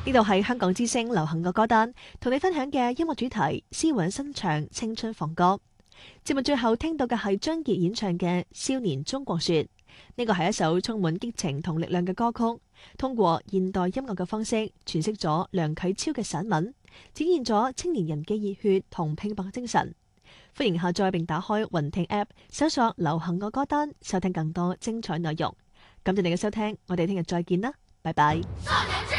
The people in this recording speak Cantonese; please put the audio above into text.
呢度係香港之聲流行嘅歌單，同你分享嘅音樂主題思韻新唱青春房歌。節目最後聽到嘅係張傑演唱嘅《少年中國說》，呢個係一首充滿激情同力量嘅歌曲，通過現代音樂嘅方式詮釋咗梁啟超嘅散文，展現咗青年人嘅熱血同拼搏精神。歡迎下載並打開雲聽 App， 搜索流行嘅歌單，收聽更多精彩內容。感謝你嘅收聽，我哋聽日再見啦，拜拜。